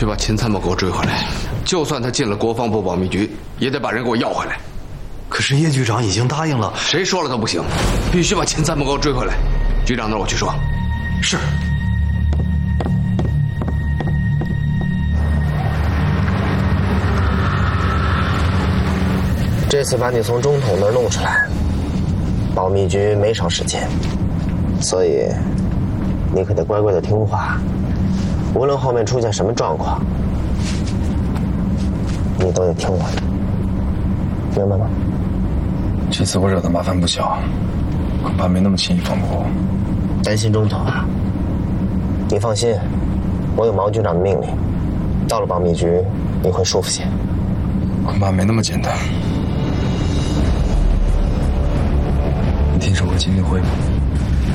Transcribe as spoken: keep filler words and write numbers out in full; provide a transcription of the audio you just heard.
须把秦参谋给我追回来，就算他进了国防部保密局，也得把人给我要回来。 可是叶局长已经答应了， 谁说了都不行，必须把秦参谋给我追回来。局长那儿我去说。 是。 这次把你从中统那儿弄出来，保密局没少时间，所以你可得乖乖的听话。无论后面出现什么状况，你都得听我的，明白吗？ 这次我惹的麻烦不小，恐怕没那么轻易放过我。 担心中统啊？你放心，我有毛局长的命令，到了保密局你会舒服些。 恐怕没那么简单。你听说过金立辉吗？